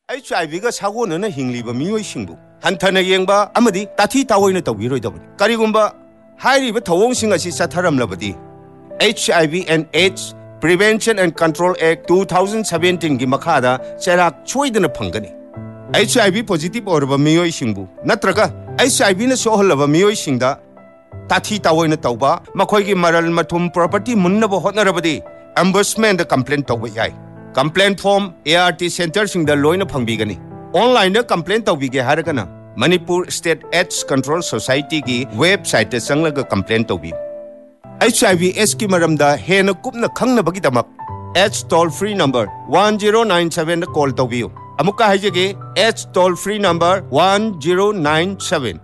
HIV ga sago na hingliba miyoi singbu hanthana yengba amadi tathi tawoina tawbiroidabani karigumba hairiba thawong singa si satharamlabadi HIV and AIDS Prevention and Control Act 2017 gi makhada cherak choidana phangani HIV positive orba miyoi singbu natraga HIV na sohalaba miyoi singda tathi tawoina tawba makhoi gi maral mathum property munnaba hotnarabadi ombudsman da complaint tawba yai complaint form ART center sing the loina phangbigani online da complaint tawbige haragana Manipur State AIDS Control Society gi website ta sanglaga complaint tawbi HIV AIDS ki maramda hena kupna khangna bagi damak AIDS toll free number 1097 da call tawbiu amuka haijege AIDS toll free number 1097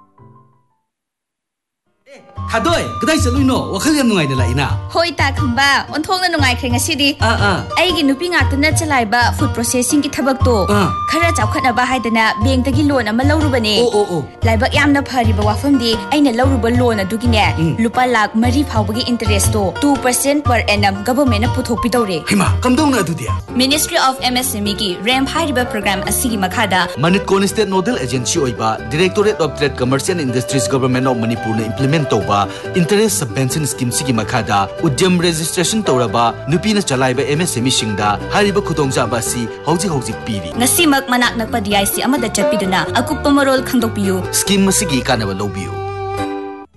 Hadoy, kadai saluino, wakhal yam nungai na laina. Hoi ta khamba, onthong na nungai krenga sidi. Ai gi nupi ngak na chalai ba food processing ki thabak to. Khara chawkhat na ba haidana bank ta gi loan ama lawrubane. Laibak yam na phari ba wafam di aina lawruba loan adu gi ne. Lupa lakh mari phawba gi interest to 2% per annum government na puthok pi tawre. Hima, kamdong na adu dia. Ministry of MSME ki RAM phariba program asigi makhada. Manit Kon State Nodal Agency oiba Directorate of Trade Commerce and Industries Government of Manipur na implement to interest subvention scheme sigi makhada udyam registration tawraba nupina chalaiba MSME singda hariba khudongja si hauji piri ngasimak manak nakpa DIC amada chapiduna akuppa marol khangdokpiyu scheme masigi kanaba lobiyu